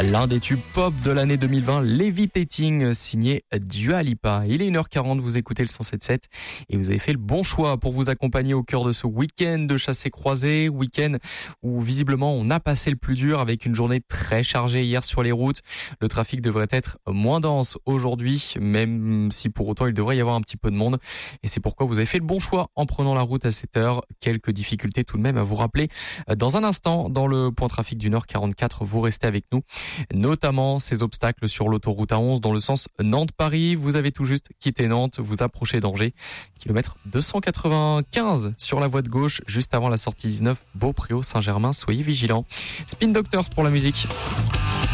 L'un des tubes pop de l'année 2020, Levitating, signé Dua Lipa. Il est 1h40, vous écoutez le 107.7 et vous avez fait le bon choix pour vous accompagner au cœur de ce week-end de chassé-croisé, week-end où visiblement on a passé le plus dur avec une journée très chargée hier sur les routes. Le trafic devrait être moins dense aujourd'hui, même si pour autant il devrait y avoir un petit peu de monde. Et c'est pourquoi vous avez fait le bon choix en prenant la route à cette heure. Quelques difficultés tout de même à vous rappeler dans un instant dans le point trafic du Nord 44. Vous restez avec nous, notamment ces obstacles sur l'autoroute A11 dans le sens Nantes-Paris. Vous avez tout juste quitté Nantes, vous approchez d'Angers, kilomètre 295 sur la voie de gauche, juste avant la sortie 19 Beaupréau-Saint-Germain. Soyez vigilants. Spin Doctors pour la musique.